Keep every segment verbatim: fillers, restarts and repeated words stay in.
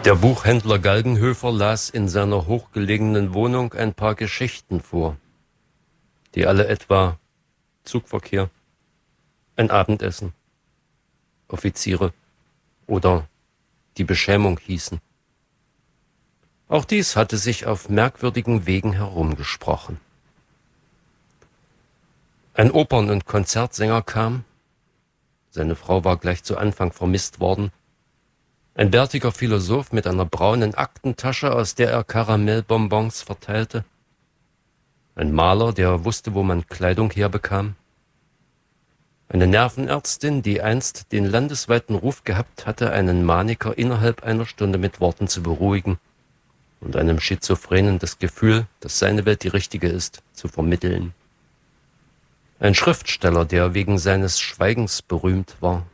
Der Buchhändler Galgenhöfer las in seiner hochgelegenen Wohnung ein paar Geschichten vor, die alle etwa Zugverkehr, ein Abendessen, Offiziere oder die Beschämung hießen. Auch dies hatte sich auf merkwürdigen Wegen herumgesprochen. Ein Opern- und Konzertsänger kam, seine Frau war gleich zu Anfang vermisst worden, ein bärtiger Philosoph mit einer braunen Aktentasche, aus der er Karamellbonbons verteilte, ein Maler, der wusste, wo man Kleidung herbekam, eine Nervenärztin, die einst den landesweiten Ruf gehabt hatte, einen Maniker innerhalb einer Stunde mit Worten zu beruhigen und einem Schizophrenen das Gefühl, dass seine Welt die richtige ist, zu vermitteln. Ein Schriftsteller, der wegen seines Schweigens berühmt war.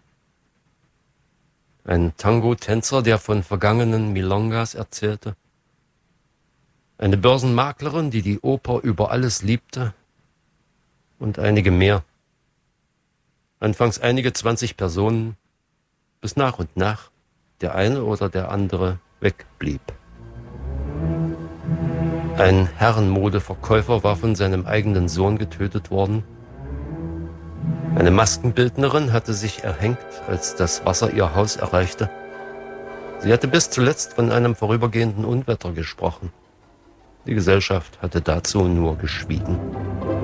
Ein Tango-Tänzer, der von vergangenen Milongas erzählte. Eine Börsenmaklerin, die die Oper über alles liebte. Und einige mehr. Anfangs einige zwanzig Personen, bis nach und nach der eine oder der andere wegblieb. Ein Herrenmodeverkäufer war von seinem eigenen Sohn getötet worden. Eine Maskenbildnerin hatte sich erhängt, als das Wasser ihr Haus erreichte. Sie hatte bis zuletzt von einem vorübergehenden Unwetter gesprochen. Die Gesellschaft hatte dazu nur geschwiegen.